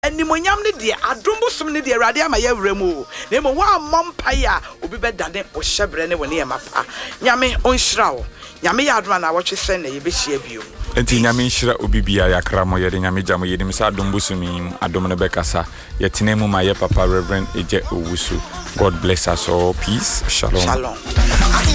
animonyam ne de adombosum ne de Awurade ama ye wremu na mo wa mompaya obi bedane o hyebre ne woni emapa nyame onhyira wo nyame ya adoma na wotwe sen na ye behia bio enti nyame nhyira obi bia yakra mo ye de nyame gya mo ye nim sa adombosum adom ne bekasa ye tenemu ma ye papa Reverend Eje Owusu. God bless us all. Peace. Shalom.